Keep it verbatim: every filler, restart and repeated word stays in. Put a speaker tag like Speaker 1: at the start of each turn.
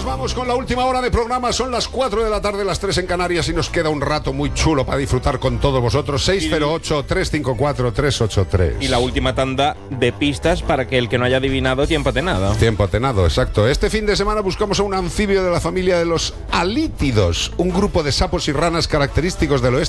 Speaker 1: señores, vamos con la última hora de programa. Son las cuatro de la tarde, las tres en Canarias, y nos queda un rato muy chulo para disfrutar con todos vosotros. seis cero ocho, tres cinco cuatro, tres ocho tres.
Speaker 2: Y la última tanda de pistas para que el que no haya adivinado, tiempo de nada.
Speaker 1: Tiempo atenado, exacto. Este fin de semana buscamos a un anfibio de la familia de los alítidos, un grupo de sapos y ranas característicos del oeste